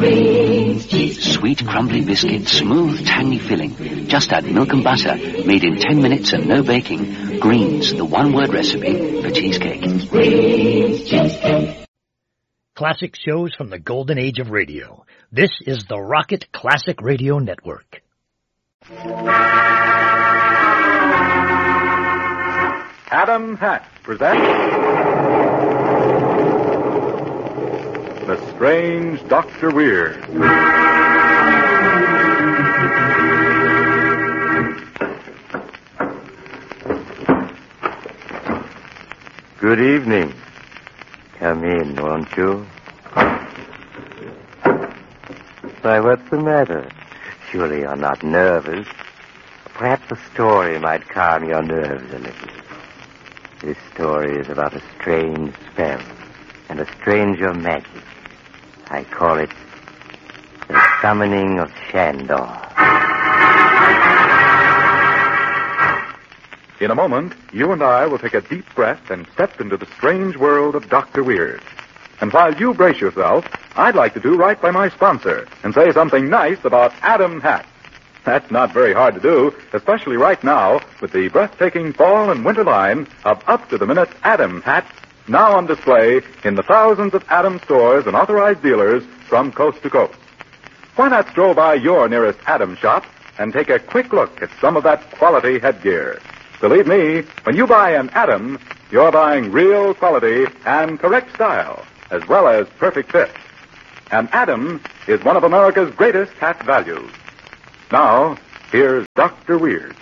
Green's cheese. Sweet, crumbly biscuit, smooth, tangy filling. Just add milk and butter. Made in 10 minutes and no baking. Green's, the one-word recipe for cheesecake. Green's cheesecake. Classic shows from the golden age of radio. This is the Rocket Classic Radio Network. Adam Hatt presents The Strange Dr. Weird. Good evening. Come in, won't you? Why, what's the matter? Surely you're not nervous. Perhaps a story might calm your nerves a little. This story is about a strange spell and a stranger magic. I call it The Summoning of Shandor. In a moment, you and I will take a deep breath and step into the strange world of Dr. Weird. And while you brace yourself, I'd like to do right by my sponsor and say something nice about Adam Hatt. That's not very hard to do, especially right now with the breathtaking fall and winter line of up-to-the-minute Adam Hatt now on display in the thousands of Adam stores and authorized dealers from coast to coast. Why not stroll by your nearest Adam shop and take a quick look at some of that quality headgear? Believe me, when you buy an Adam, you're buying real quality and correct style, as well as perfect fit. An Adam is one of America's greatest hat values. Now, here's Dr. Weird.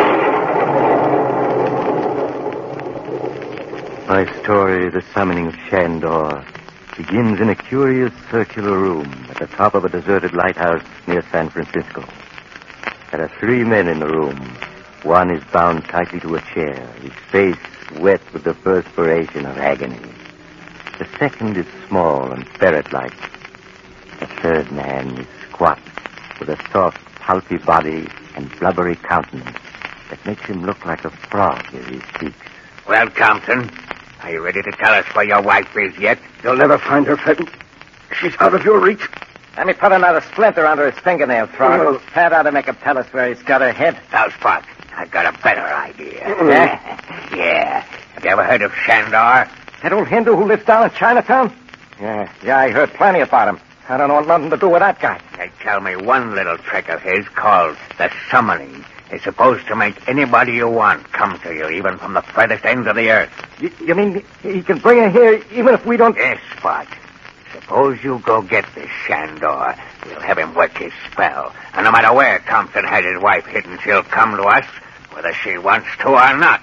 My story, The Summoning of Shandor, begins in a curious circular room at the top of a deserted lighthouse near San Francisco. There are 3 men in the room. One is bound tightly to a chair, his face wet with the perspiration of agony. The second is small and ferret-like. The third man is squat, with a soft, pulpy body and blubbery countenance that makes him look like a frog as he speaks. Well, Compton, are you ready to tell us where your wife is yet? You'll never find her, Fenton. She's out of your reach. Let me put another splinter under his fingernail, Frog. Well, That ought to make him tell us where he's got her head. Now, Spot, I've got a better idea. Yeah. Have you ever heard of Shandor? That old Hindu who lives down in Chinatown? Yeah, I heard plenty about him. I don't want nothing to do with that guy. They tell me one little trick of his called the summoning is supposed to make anybody you want come to you, even from the furthest ends of the earth. You mean he can bring her here even if we don't... Yes, Spot. Suppose you go get this Shandor. We'll have him work his spell. And no matter where Compton has his wife hidden, she'll come to us, whether she wants to or not.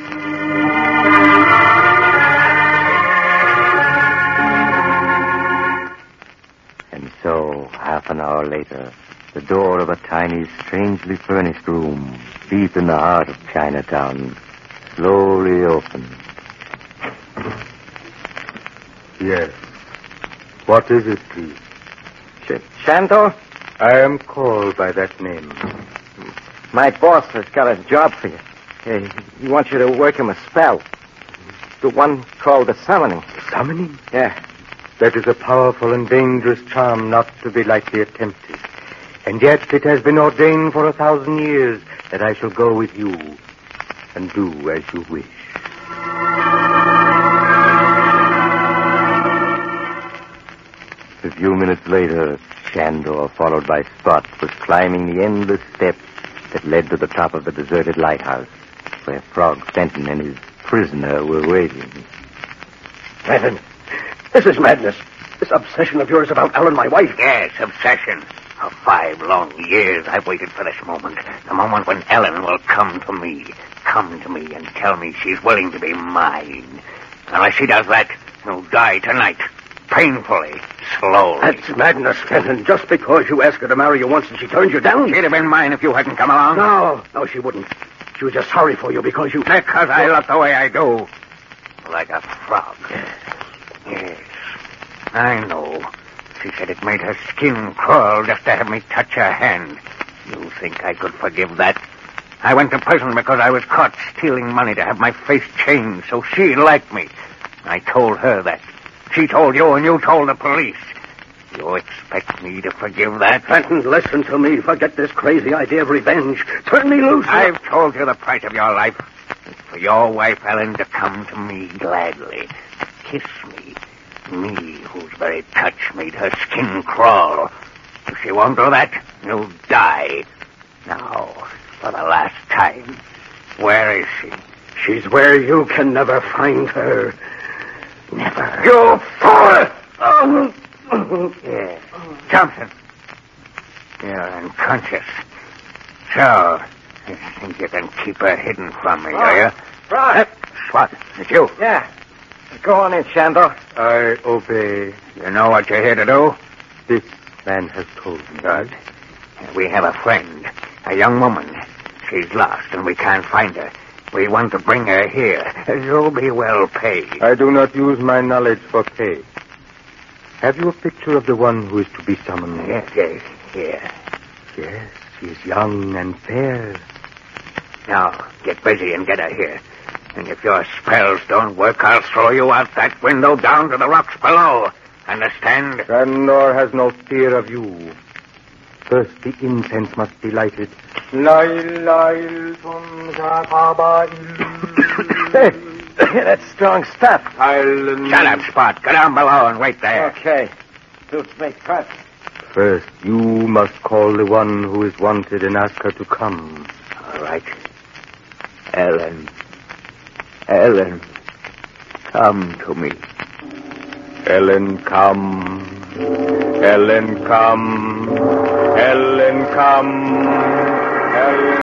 And so, half an hour later, the door of a tiny, strangely furnished room, deep in the heart of Chinatown, slowly opened. Yes. What is it, please? Shandor? I am called by that name. My boss has got a job for you. He wants you to work him a spell. The one called the Summoning. Summoning? Yeah. That is a powerful and dangerous charm not to be lightly attempted. And yet it has been ordained for 1,000 years that I shall go with you and do as you wish. A few minutes later, Shandor, followed by Spot, was climbing the endless steps that led to the top of the deserted lighthouse, where Frog Fenton and his prisoner were waiting. Fenton, this is madness. This obsession of yours about Ellen, my wife. Yes, obsession. For 5 long years I've waited for this moment. The moment when Ellen will come to me and tell me she's willing to be mine. Unless she does that, she'll die tonight. Painfully, slowly. That's madness, Fenton. Just because you asked her to marry you once and she turned you down. She'd have been mine if you hadn't come along. No, she wouldn't. She was just sorry for you because you... Because I look the way I do. Like a frog. Yes. I know. She said it made her skin crawl just to have me touch her hand. You think I could forgive that? I went to prison because I was caught stealing money to have my face changed so she liked me. I told her that. She told you and you told the police. You expect me to forgive that? Fenton, listen to me. Forget this crazy idea of revenge. Turn me loose. I've told you the price of your life. It's for your wife, Ellen, to come to me gladly. Kiss me. Me, whose very touch made her skin crawl. If she won't do that, you'll die. Now, for the last time, where is she? She's where you can never find her. Never. You fool! Yeah. Thompson, you're unconscious. So, you think you can keep her hidden from me, do you? Right. What? It's you? Yeah. Go on in, Shandor. I obey. You know what you're here to do? This man has told me. Good. We have a friend, a young woman. She's lost, and we can't find her. We want to bring her here. You'll be well paid. I do not use my knowledge for pay. Have you a picture of the one who is to be summoned? Yes. Here. Yes, she is young and fair. Now, get busy and get her here. And if your spells don't work, I'll throw you out that window down to the rocks below. Understand? Shandor has no fear of you. First, the incense must be lighted. Hey, that's strong stuff. Shut up, Spot. Go down below and wait there. Okay. Suits me cut. First, you must call the one who is wanted and ask her to come. All right. Ellen, come to me. Ellen, come. Ellen, come. Ellen, come. Ellen.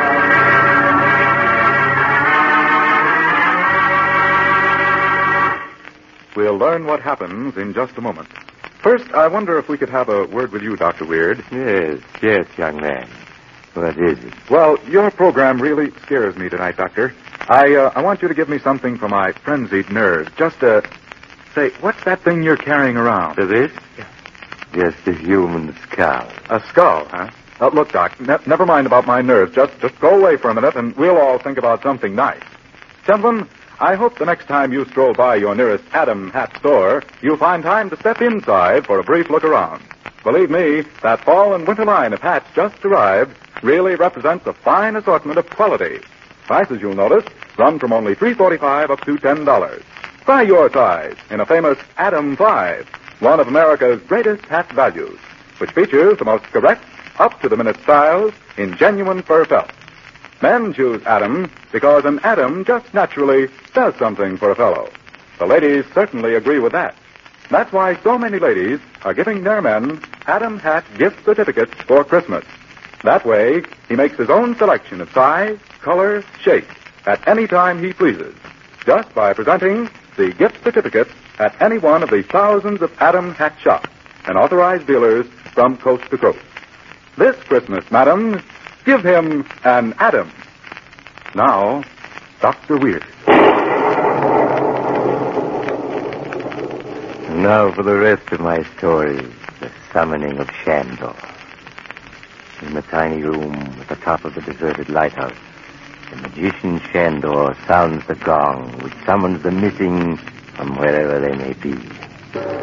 We'll learn what happens in just a moment. First, I wonder if we could have a word with you, Dr. Weird. Yes, young man. What is it? Well, your program really scares me tonight, Doctor. I want you to give me something for my frenzied nerves. Just say, what's that thing you're carrying around? This? Just a human skull. A skull, huh? Look, Doc, never mind about my nerves. Just go away for a minute, and we'll all think about something nice. Gentlemen, I hope the next time you stroll by your nearest Adam Hat store, you'll find time to step inside for a brief look around. Believe me, that fall and winter line of hats just arrived really represents a fine assortment of quality. Prices, you'll notice, run from only $3.45 up to $10. Try your size in a famous Adam 5, one of America's greatest hat values, which features the most correct, up-to-the-minute styles in genuine fur felt. Men choose Adam because an Adam just naturally does something for a fellow. The ladies certainly agree with that. That's why so many ladies are giving their men Adam Hat gift certificates for Christmas. That way, he makes his own selection of size, color, shape at any time he pleases, just by presenting the gift certificate at any one of the thousands of Adam Hat shops and authorized dealers from coast to coast. This Christmas, madam, give him an Adam. Now, Dr. Weird. Now for the rest of my story, the summoning of Shandor. In the tiny room at the top of the deserted lighthouse, the magician Shandor sounds the gong which summons the missing from wherever they may be.